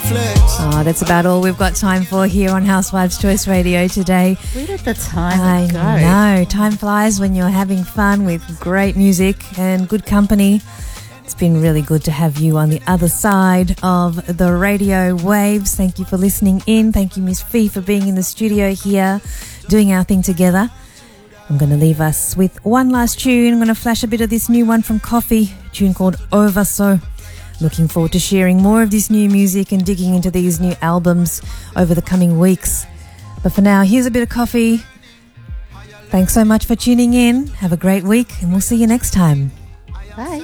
Oh, that's about all we've got time for here on Housewives Choice Radio today. Where did the time go? I know. Time flies when you're having fun with great music and good company. It's been really good to have you on the other side of the radio waves. Thank you for listening in. Thank you, Miss Fee, for being in the studio here, doing our thing together. I'm going to leave us with one last tune. I'm going to flash a bit of this new one from Coffee, a tune called Over So. Looking forward to sharing more of this new music and digging into these new albums over the coming weeks. But for now, here's a bit of Coffee. Thanks so much for tuning in. Have a great week, and we'll see you next time. Bye.